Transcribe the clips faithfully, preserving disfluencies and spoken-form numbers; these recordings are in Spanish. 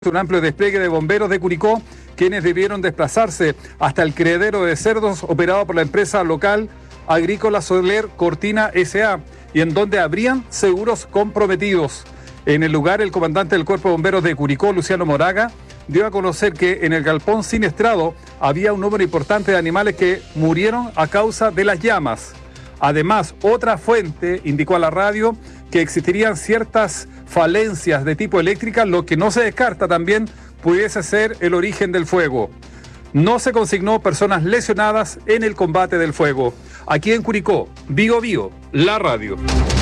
Un amplio despliegue de bomberos de Curicó, quienes debieron desplazarse hasta el criadero de cerdos operado por la empresa local Agrícola Soler Cortina S A y en donde habrían seguros comprometidos. En el lugar, el comandante del Cuerpo de Bomberos de Curicó, Luciano Moraga, dio a conocer que en el galpón siniestrado había un número importante de animales que murieron a causa de las llamas. Además, otra fuente indicó a la radio que existirían ciertas falencias de tipo eléctrica, lo que no se descarta también pudiese ser el origen del fuego. No se consignó personas lesionadas en el combate del fuego. Aquí en Curicó, Vigo Vigo, la radio.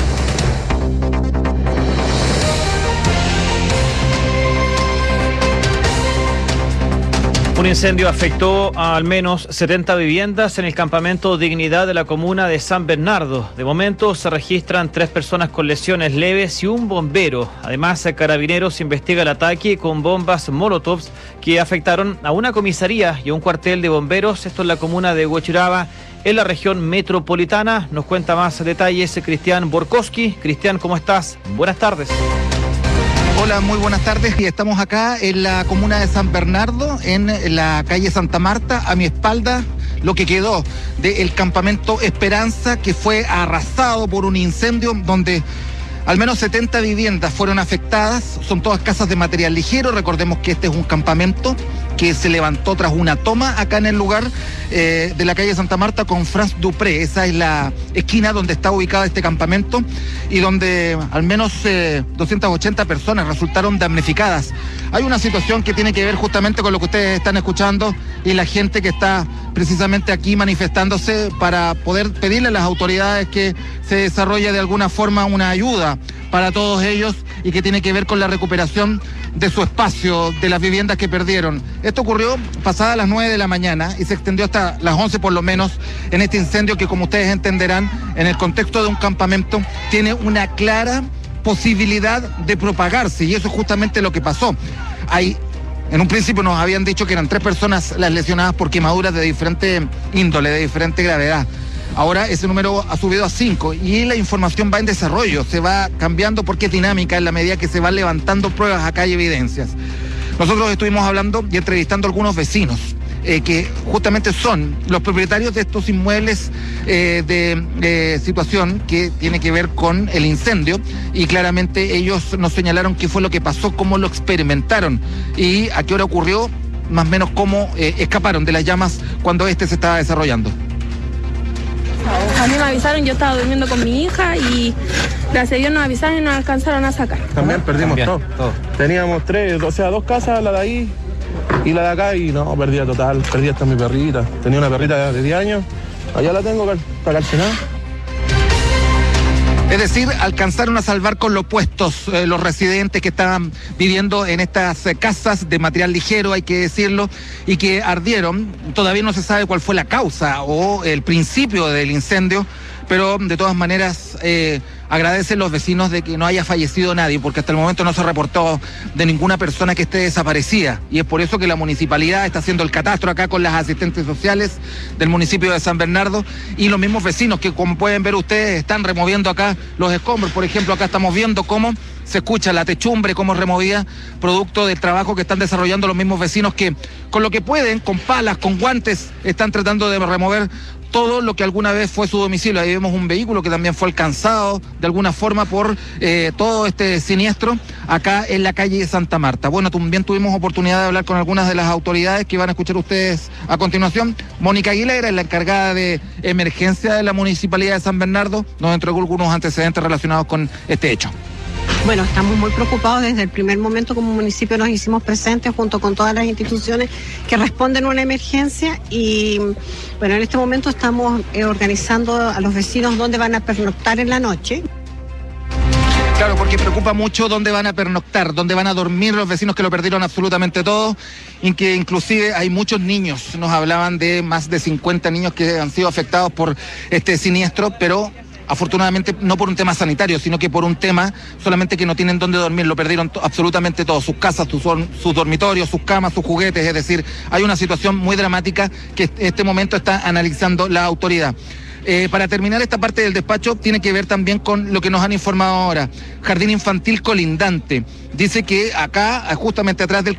Un incendio afectó a al menos setenta viviendas en el campamento Dignidad de la comuna de San Bernardo. De momento se registran tres personas con lesiones leves y un bombero. Además, Carabineros investiga el ataque con bombas Molotov que afectaron a una comisaría y a un cuartel de bomberos. Esto en la comuna de Huechuraba, en la región metropolitana. Nos cuenta más detalles Cristian Borkowski. Cristian, ¿cómo estás? Buenas tardes. Hola, muy buenas tardes. Y estamos acá en la comuna de San Bernardo, en la calle Santa Marta. A mi espalda, lo que quedó del campamento Esperanza, que fue arrasado por un incendio donde al menos setenta viviendas fueron afectadas. Son todas casas de material ligero. Recordemos que este es un campamento que se levantó tras una toma acá en el lugar eh, de la calle Santa Marta con France Dupré. Esa es la esquina donde está ubicado este campamento y donde al menos eh, doscientas ochenta personas resultaron damnificadas. Hay una situación que tiene que ver justamente con lo que ustedes están escuchando y la gente que está precisamente aquí manifestándose para poder pedirle a las autoridades que se desarrolle de alguna forma una ayuda para todos ellos y que tiene que ver con la recuperación de su espacio, de las viviendas que perdieron. Esto ocurrió pasadas las nueve de la mañana y se extendió hasta las once por lo menos en este incendio que, como ustedes entenderán, en el contexto de un campamento tiene una clara posibilidad de propagarse, y eso es justamente lo que pasó. Hay En un principio nos habían dicho que eran tres personas las lesionadas por quemaduras de diferente índole, de diferente gravedad. Ahora ese número ha subido a cinco y la información va en desarrollo, se va cambiando porque es dinámica en la medida que se van levantando pruebas acá y evidencias. Nosotros estuvimos hablando y entrevistando a algunos vecinos eh, que justamente son los propietarios de estos inmuebles eh, de eh, situación que tiene que ver con el incendio, y claramente ellos nos señalaron qué fue lo que pasó, cómo lo experimentaron y a qué hora ocurrió, más o menos cómo eh, escaparon de las llamas cuando este se estaba desarrollando. A mí me avisaron, yo estaba durmiendo con mi hija y gracias a Dios nos avisaron y nos alcanzaron a sacar. También perdimos También, todo. todo. Teníamos tres, o sea, dos casas, la de ahí y la de acá, y no, perdía total, perdí hasta mi perrita. Tenía una perrita de diez años, allá la tengo, está calcinada. Es decir, alcanzaron a salvar con los puestos eh, los residentes que estaban viviendo en estas eh, casas de material ligero, hay que decirlo, y que ardieron. Todavía no se sabe cuál fue la causa o el principio del incendio, pero de todas maneras eh, agradecen los vecinos de que no haya fallecido nadie, porque hasta el momento no se reportó de ninguna persona que esté desaparecida, y es por eso que la municipalidad está haciendo el catastro acá con las asistentes sociales del municipio de San Bernardo y los mismos vecinos que, como pueden ver ustedes, están removiendo acá los escombros. Por ejemplo, acá estamos viendo cómo se escucha la techumbre, cómo es removida, producto del trabajo que están desarrollando los mismos vecinos que, con lo que pueden, con palas, con guantes, están tratando de remover todo lo que alguna vez fue su domicilio. Ahí vemos un vehículo que también fue alcanzado de alguna forma por eh, todo este siniestro acá en la calle Santa Marta. Bueno, también tuvimos oportunidad de hablar con algunas de las autoridades que van a escuchar ustedes a continuación. Mónica Aguilera es la encargada de emergencia de la Municipalidad de San Bernardo. Nos entregó algunos antecedentes relacionados con este hecho. Bueno, estamos muy preocupados. Desde el primer momento como municipio nos hicimos presentes junto con todas las instituciones que responden a una emergencia y bueno, en este momento estamos eh, organizando a los vecinos dónde van a pernoctar en la noche. Claro, porque preocupa mucho dónde van a pernoctar, dónde van a dormir los vecinos que lo perdieron absolutamente todo, y que inclusive hay muchos niños. Nos hablaban de más de cincuenta niños que han sido afectados por este siniestro, pero afortunadamente no por un tema sanitario, sino que por un tema solamente que no tienen dónde dormir. Lo perdieron to- absolutamente todo, sus casas, sus, sus dormitorios, sus camas, sus juguetes. Es decir, hay una situación muy dramática que en este momento está analizando la autoridad. Eh, para terminar esta parte del despacho, tiene que ver también con lo que nos han informado ahora. Jardín infantil colindante. Dice que acá, justamente atrás del